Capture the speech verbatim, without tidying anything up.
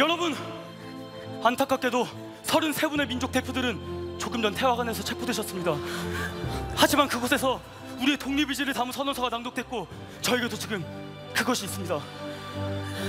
여러분, 안타깝게도 서른세 분의 민족 대표들은 조금 전 태화관에서 체포되셨습니다. 하지만 그곳에서 우리의 독립의지를 담은 선언서가 낭독됐고 저에게도 지금 그것이 있습니다.